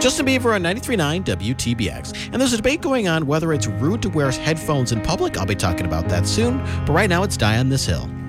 Justin Bieber on 93.9 WTBX. And there's a debate going on whether it's rude to wear headphones in public. I'll be talking about that soon. But right now, it's Die on This Hill.